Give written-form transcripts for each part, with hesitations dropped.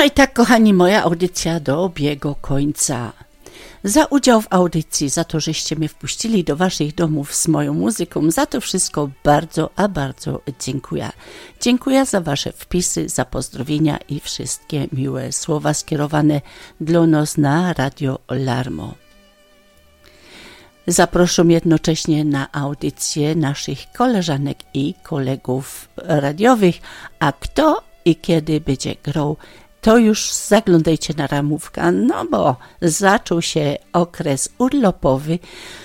i tak, kochani, moja audycja dobiega końca. Za udział w audycji, za to, żeście mnie wpuścili do waszych domów z moją muzyką, za to wszystko bardzo, a bardzo dziękuję. Dziękuję za wasze wpisy, za pozdrowienia i wszystkie miłe słowa skierowane dla nas na Radio Larmo. Zapraszam jednocześnie na audycję naszych koleżanek i kolegów radiowych, a kto i kiedy będzie grał, to już zaglądajcie na ramówkę, no bo zaczął się okres urlopowy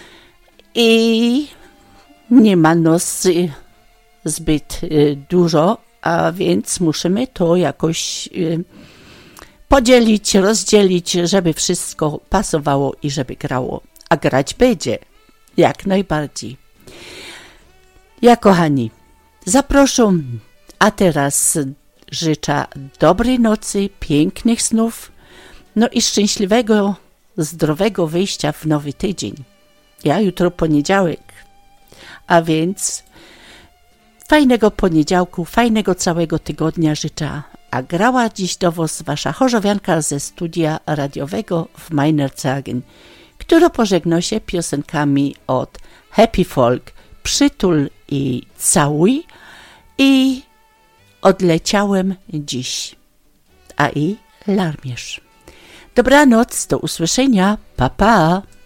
i nie ma nas zbyt dużo, a więc musimy to jakoś podzielić, rozdzielić, żeby wszystko pasowało i żeby grało. A grać będzie, jak najbardziej. Ja, kochani, zapraszam, a teraz życzę dobrej nocy, pięknych snów, no i szczęśliwego, zdrowego wyjścia w nowy tydzień. Ja jutro poniedziałek, a więc fajnego poniedziałku, fajnego całego tygodnia życzę. A grała dziś do was wasza chorzowianka ze studia radiowego w Meinerzhagen, która pożegna się piosenkami od Happy Folk, Przytul i Całuj i Odleciałem dziś, a i Larmierz. Dobranoc, do usłyszenia, pa pa!